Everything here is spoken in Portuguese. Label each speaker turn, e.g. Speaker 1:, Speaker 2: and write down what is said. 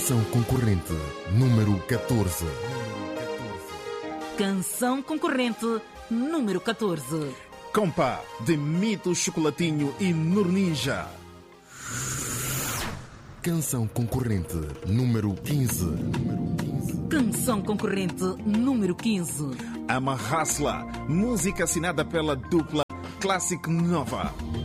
Speaker 1: Canção concorrente número 14.
Speaker 2: Canção concorrente número 14.
Speaker 3: Compa, de Mito Chocolatinho e Nurninja.
Speaker 1: Canção concorrente número 15.
Speaker 2: Canção concorrente número 15.
Speaker 3: Ama Hasla, música assinada pela dupla Classic Nova.